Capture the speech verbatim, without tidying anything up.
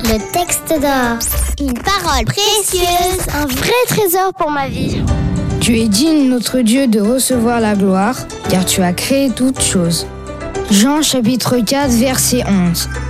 Le texte d'or. Une parole précieuse, un vrai trésor pour ma vie. Tu es digne, notre Dieu, de recevoir la gloire, car tu as créé toutes choses. Jean chapitre quatre, verset onze.